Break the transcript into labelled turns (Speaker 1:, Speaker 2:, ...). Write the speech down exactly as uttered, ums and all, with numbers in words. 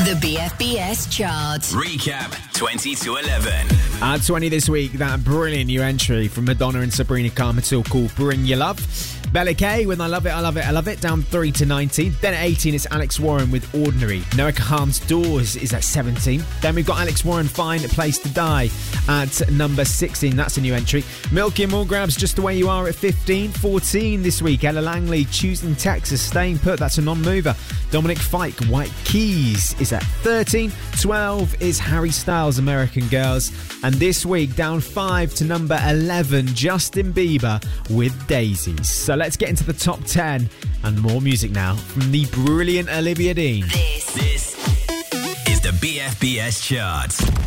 Speaker 1: The B F B S chart.
Speaker 2: Recap twenty to eleven.
Speaker 3: At twenty this week, that brilliant new entry from Madonna and Sabrina Carmichael called Bring Your Love. Bella K with I Love It, I Love It, I Love It, down three to nineteen. Then at eighteen, it's Alex Warren with Ordinary. Noah Kahan's Doors is at seventeen. Then we've got Alex Warren, Find a Place to Die at number sixteen. That's a new entry. Milky and More Grabs, Just the Way You Are at fifteen. fourteen this week, Ella Langley, Choosing Texas, Staying Put. That's a non-mover. Dominic Fike, White Keys is at thirteen. twelve is Harry Styles, American Girls. And this week, down five to number eleven, Justin Bieber with Daisies. So let's get into the top ten and more music now from the brilliant Olivia Dean.
Speaker 1: This,
Speaker 2: This is the B F B S chart.